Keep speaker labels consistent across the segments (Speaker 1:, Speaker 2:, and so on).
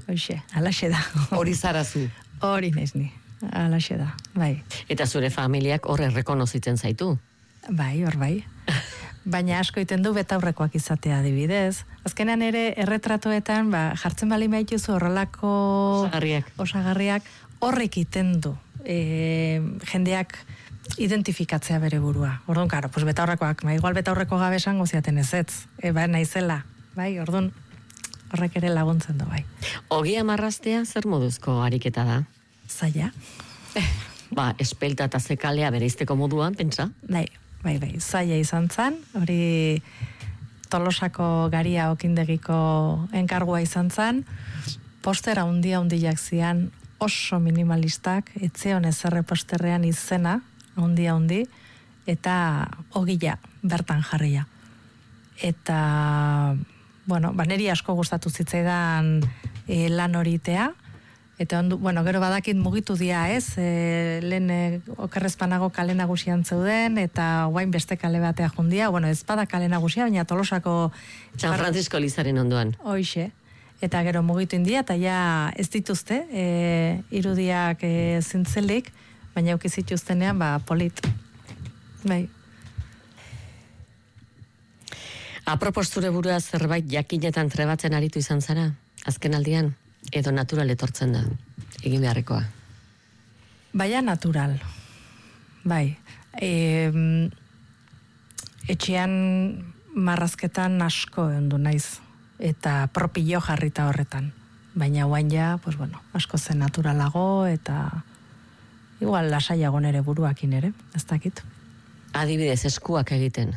Speaker 1: hoxe, alaxe da.
Speaker 2: Hori zarazu.
Speaker 1: Hori naiz ni, alaxe da, bai.
Speaker 3: Eta zure familiak horre rekonozitzen zaitu.
Speaker 1: Bai, hor bai. Baina asko iten du betaurrekoak izatea adibidez. Azkenean ere erretratoetan, jartzen bali maituzu horrelako osagarriak horrek iten du. Jendeak identifikatzea bere burua. Orduan, karo, pues betaurrekoak, igual betaurreko gabe esango ziaten ezetz. Naizela, bai, orduan horrek ere laguntzen du, bai.
Speaker 3: Ogia marraztea zer moduzko ariketa da?
Speaker 1: Zaila.
Speaker 3: Espelta eta zekalea bereizteko moduan, pentsa?
Speaker 1: Bai, zaila izan zen, hori Tolosako garia okindegiko enkargua izan zen, postera handiak zian, oso minimalistak, etzeon ezerre posterrean izena, handi, eta ogila bertan jarria. Eta, niri asko gustatu zitzaidan lan horitea, eta gero badakit mugitu dia ez, lehen okerrezpanago kale nagusian zeuden, eta guain beste kale batea jundia, ez bada kale nagusia, baina Tolosako...
Speaker 3: San Francisco Elizaren ondoan.
Speaker 1: Hoixe, eta gero mugitu india, eta ja ez dituzte, irudiak zintzelik, baina eukizituztenean, polit. Bai.
Speaker 3: Apropos zure burua zerbait jakinetan trebatzen aritu izan zara, azken aldian? Edo natural etortzen da, egin beharrekoa?
Speaker 1: Baina natural, bai. Etxean marrazketan asko ondu naiz, eta propio jarrita horretan. Baina guain ja, asko zen naturalago, eta igual lasaiago nere buruakin ere, ez dakit.
Speaker 3: Adibidez, eskuak egiten?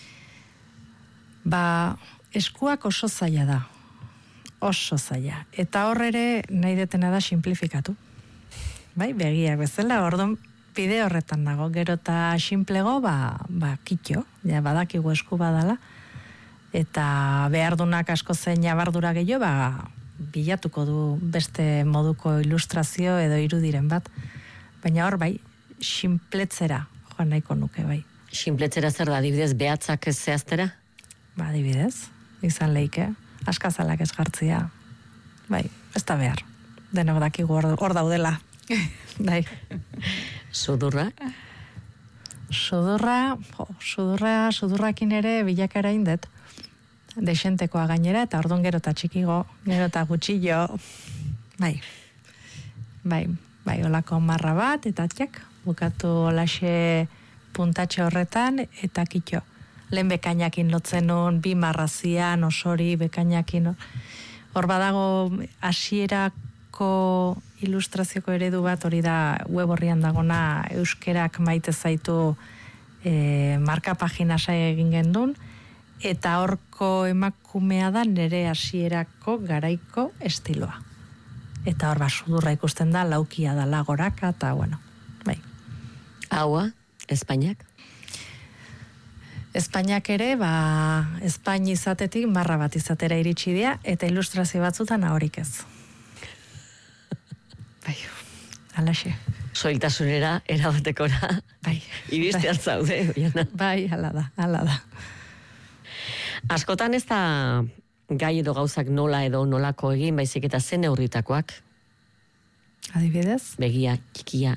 Speaker 1: Eskuak oso zaila da. Oso zaila. Eta horre nahi detena da simplifikatu. Bai, begiak bezala, orduan bide horretan dago. Gero eta simplego, kitxo. Ja, badakigu esku badala. Eta behardunak asko zen jabardura gehiago, bilatuko du beste moduko ilustrazio edo irudiren bat. Baina hor, simpletzera joan nahiko nuke, bai.
Speaker 3: Simpletzera zer da, adibidez, behatzak ez zehaztera?
Speaker 1: Adibidez, izan leike. Askazalak ez jartzia. Bai, ez da behar. Denok dakigu hor daudela. Bai.
Speaker 3: Sudurra?
Speaker 1: Sudurrakin ere bilakara indet. Dexentekoa gainera, eta orduan gero eta txikigo, gero eta gutxillo. Bai, olako marra bat, eta bukatu olaxe puntatxe horretan, eta kitxo. Lehen bekainakin lotzen nun, bi marrazian, osori bekainakin. Hor badago hasierako ilustrazioko eredu bat, hori da web horrian dagona euskerak maite zaitu marka pagina egin gendun, eta horko emakumea da nire hasierako garaiko estiloa. Eta hor sudurra ikusten da, laukia da lagoraka, eta bai.
Speaker 3: Haua, Espainiak?
Speaker 1: Espainiak ere, Espain izatetik marra bat izatera iritsi dira, eta ilustrazio batzutan ahorik ez. Bai, alaxe.
Speaker 3: Soiltasunera, erabatekora.
Speaker 1: Bai.
Speaker 3: Iriste hartzaude, Oiana.
Speaker 1: Bai, hala da.
Speaker 3: Askotan ez da gai edo gauzak nola edo nolako egin, baizik eta zen neurritakoak.
Speaker 1: Adibidez?
Speaker 3: Begia, txikia.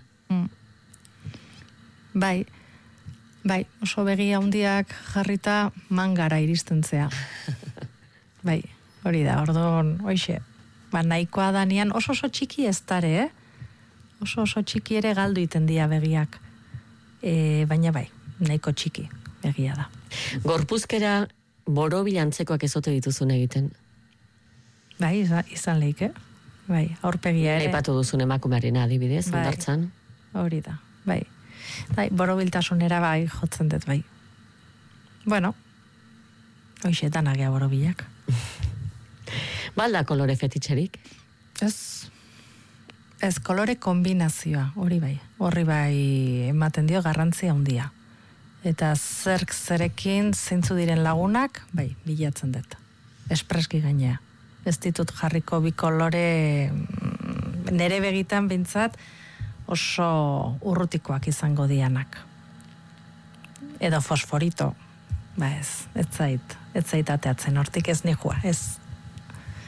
Speaker 1: Bai, oso begia handiak jarrita mangara iristen zea. Bai, hori da, orduan, hoixe, nahikoa danean, oso txiki ez dare, Oso txiki ere galdu iten dia begiak. Baina nahiko txiki begia da.
Speaker 3: Gorpuzkera borobilantzekoak ezote dituzun egiten?
Speaker 1: Bai, izan leike. Bai, aurpegia ere.
Speaker 3: Aipatu duzun emakumearena adibidez, ondartzan.
Speaker 1: Hori da, bai. Borobiltasunera jotzen dut, bai. Hoixe danagea borobilak.
Speaker 3: Balda kolore fetitxerik?
Speaker 1: Ez kolore kombinazioa, hori bai. Horri bai ematen dio garrantzia handia. Eta zerekin zeintzu diren lagunak, bilatzen dut. Espreski gainea. Ez ditut jarriko bi kolore nere begitan bintzat oso urrutikoak izango dianak. Edo fosforito. Ez zait ateatzen, hortik ez nihua, ez